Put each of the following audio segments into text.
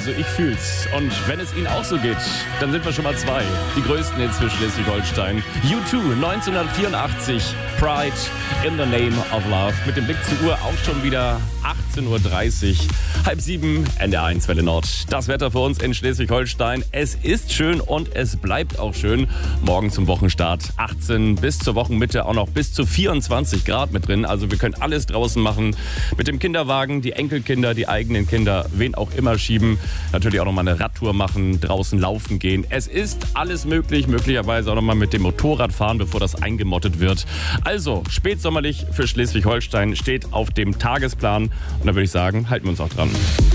Also ich fühl's. Und wenn es Ihnen auch so geht, dann sind wir schon mal zwei. Die größten Hits für Schleswig-Holstein. U2, 1984. Pride in the Name of Love. Mit dem Blick zur Uhr auch schon wieder 18.30 Uhr. 6:30, NDR1 Welle Nord. Das Wetter für uns in Schleswig-Holstein. Es ist schön und es bleibt auch schön. Morgen zum Wochenstart 18 bis zur Wochenmitte auch noch bis zu 24 Grad mit drin. Also wir können alles draußen machen. Mit dem Kinderwagen, die Enkelkinder, die eigenen Kinder, wen auch immer schieben. Natürlich auch noch mal eine Radtour machen, draußen laufen gehen. Es ist alles möglich. Möglicherweise auch noch mal mit dem Motorrad fahren, bevor das eingemottet wird. Also spätsommerlich für Schleswig-Holstein steht auf dem Tagesplan. Und da würde ich sagen, halten wir uns auch dran.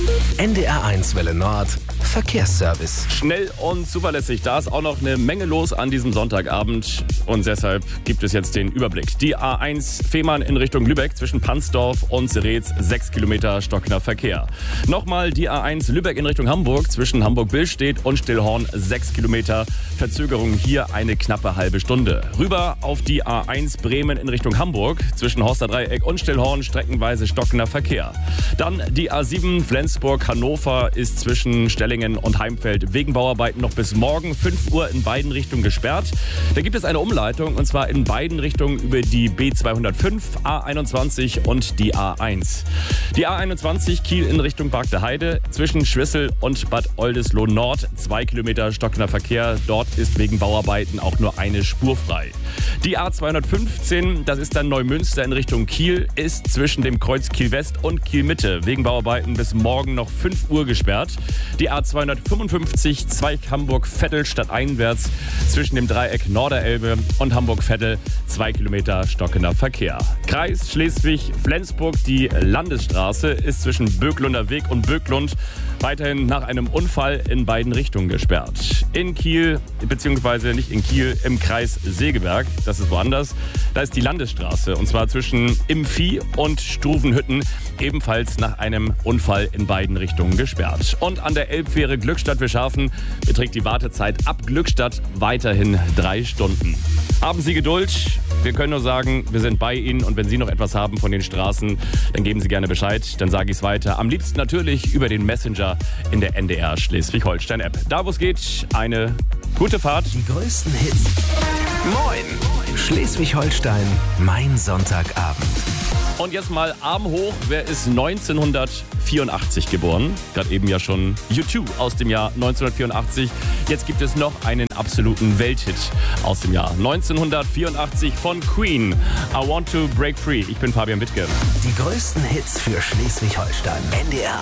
NDR1 Welle Nord, Verkehrsservice. Schnell und zuverlässig. Da ist auch noch eine Menge los an diesem Sonntagabend. Und deshalb gibt es jetzt den Überblick. Die A1 Fehmarn in Richtung Lübeck zwischen Pansdorf und Seretz 6 Kilometer stockender Verkehr. Nochmal die A1 Lübeck in Richtung Hamburg zwischen Hamburg-Billstedt und Stillhorn 6 Kilometer. Verzögerung hier eine knappe halbe Stunde. Rüber auf die A1 Bremen in Richtung Hamburg zwischen Horsterdreieck und Stillhorn streckenweise stockender Verkehr. Dann die A7 Flensburg-Hannover ist zwischen Stellingen und Heimfeld wegen Bauarbeiten noch bis morgen 5 Uhr in beiden Richtungen gesperrt. Da gibt es eine Umleitung und zwar in beiden Richtungen über die B205, A21 und die A1. Die A21 Kiel in Richtung Park der Heide zwischen Schwissel und Bad Oldesloe Nord 2 Kilometer stockender Verkehr. Dort ist wegen Bauarbeiten auch nur eine Spur frei. Die A215, das ist dann Neumünster in Richtung Kiel, ist zwischen dem Kreuz Kiel West und Kiel Mitte wegen Bauarbeiten bis morgen noch 5 Uhr gesperrt. Die A255 Zweig Hamburg-Vettel stadteinwärts zwischen dem Dreieck Norderelbe und Hamburg-Vettel 2 Kilometer stockender Verkehr. Kreis Schleswig-Flensburg, die Landesstraße ist zwischen Böcklunder Weg und Böcklund weiterhin nach einem Unfall in beiden Richtungen gesperrt. In Kiel, beziehungsweise nicht in Kiel, im Kreis Segeberg, das ist woanders, da ist die Landesstraße und zwar zwischen Impfi und Struvenhütten ebenfalls nach einem Unfall in beiden Richtungen gesperrt. Und an der Elbfähre Glückstadt-Wischhafen beträgt die Wartezeit ab Glückstadt weiterhin 3 Stunden. Haben Sie Geduld? Wir können nur sagen, wir sind bei Ihnen und wenn Sie noch etwas haben von den Straßen, dann geben Sie gerne Bescheid, dann sage ich es weiter. Am liebsten natürlich über den Messenger in der NDR Schleswig-Holstein-App. Da wo es geht, eine gute Fahrt. Die größten Hits. Moin! Schleswig-Holstein, mein Sonntagabend. Und jetzt mal Arm hoch, wer ist 1984 geboren? Gerade eben ja schon U2 aus dem Jahr 1984. Jetzt gibt es noch einen absoluten Welthit aus dem Jahr 1984 von Queen. I Want to Break Free. Ich bin Fabian Wittke. Die größten Hits für Schleswig-Holstein. NDR